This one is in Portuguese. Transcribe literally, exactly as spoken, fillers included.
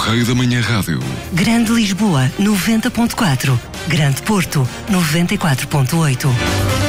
Correio da Manhã Rádio. Grande Lisboa, noventa ponto quatro. Grande Porto, noventa e quatro ponto oito.